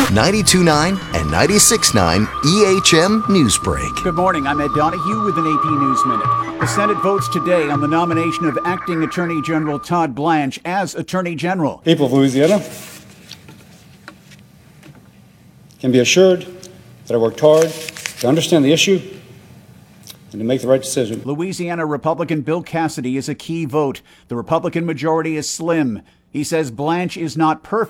92.9 and 96.9 EHM Newsbreak. Good morning. I'm Ed Donahue with an AP News Minute. The Senate votes today on the nomination of Acting Attorney General Todd Blanche as Attorney General. People of Louisiana can be assured that I worked hard to understand the issue and to make the right decision. Louisiana Republican Bill Cassidy is a key vote. The Republican majority is slim. He says Blanche is not perfect.